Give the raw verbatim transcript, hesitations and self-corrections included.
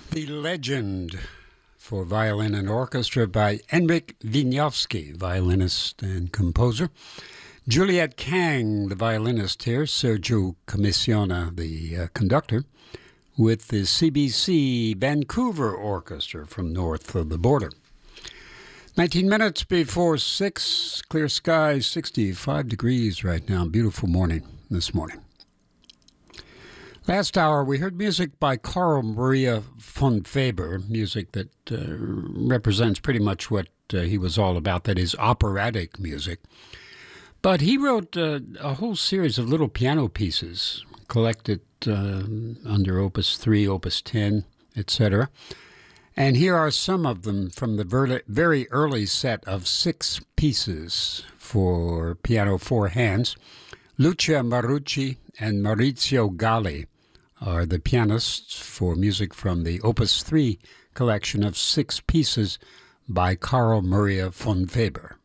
The Legend for violin and orchestra by Henryk Wieniawski, violinist and composer. Juliet Kang, the violinist here, Sergio Commissiona, the uh, conductor, with the C B C Vancouver Orchestra from north of the border. nineteen minutes before six, clear skies, sixty-five degrees right now. Beautiful morning this morning. Last hour, we heard music by Carl Maria von Weber, music that uh, represents pretty much what uh, he was all about, that is operatic music. But he wrote uh, a whole series of little piano pieces, collected uh, under Opus three, Opus ten, et cetera. And here are some of them from the very early set of six pieces for piano four hands. Lucia Marucci and Maurizio Galli are the pianists for music from the Opus three collection of six pieces by Carl Maria von Weber.